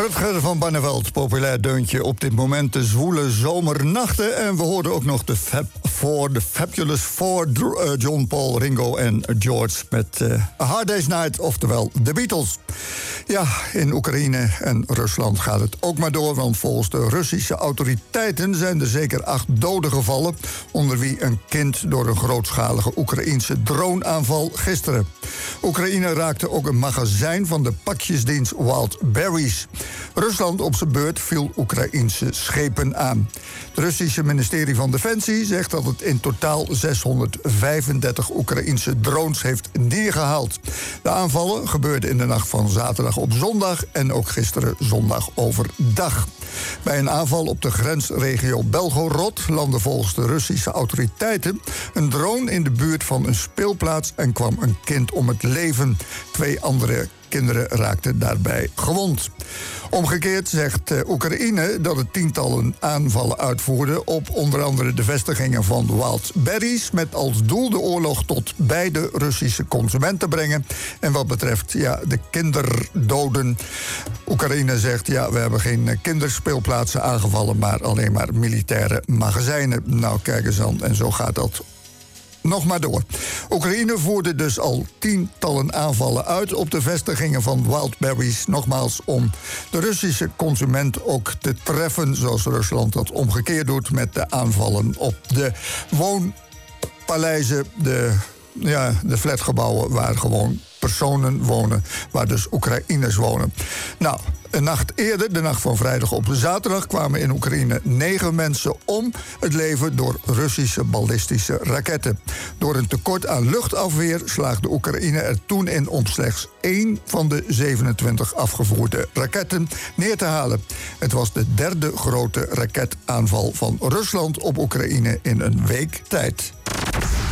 Rutger van Barneveld, populair deuntje op dit moment. De zwoele zomernachten. En we hoorden ook nog de Fabulous Four, John, Paul, Ringo en George met A Hard Day's Night, oftewel de Beatles. Ja, in Oekraïne en Rusland gaat het ook maar door, want volgens de Russische autoriteiten zijn er zeker 8 doden gevallen, onder wie een kind door een grootschalige Oekraïense droneaanval gisteren. Oekraïne raakte ook een magazijn van de pakjesdienst Wild Berries. Rusland op zijn beurt viel Oekraïense schepen aan. Het Russische ministerie van Defensie zegt dat het in totaal 635 Oekraïense drones heeft neergehaald. De aanvallen gebeurden in de nacht van zaterdag op zondag en ook gisteren zondag overdag. Bij een aanval op de grensregio Belgorod landde volgens de Russische autoriteiten een drone in de buurt van een speelplaats en kwam een kind om het leven. 2 andere kinderen raakten daarbij gewond. Omgekeerd zegt Oekraïne dat het tientallen aanvallen uitvoerde op onder andere de vestigingen van Wild Berries, met als doel de oorlog tot bij de Russische consument te brengen. En wat betreft de kinderdoden, Oekraïne zegt we hebben geen kinderspeelplaatsen aangevallen, maar alleen maar militaire magazijnen. Nou, kijk eens aan, en zo gaat dat nog maar door. Oekraïne voerde dus al tientallen aanvallen uit op de vestigingen van Wild Berries, nogmaals om de Russische consument ook te treffen, zoals Rusland dat omgekeerd doet met de aanvallen op de woonpaleizen, de flatgebouwen waar gewoon personen wonen, waar dus Oekraïners wonen. Nou, een nacht eerder, de nacht van vrijdag op zaterdag, kwamen in Oekraïne 9 mensen om het leven door Russische ballistische raketten. Door een tekort aan luchtafweer slaagde Oekraïne er toen in om slechts 1 van de 27 afgevoerde raketten neer te halen. Het was de 3e grote raketaanval van Rusland op Oekraïne in een week tijd.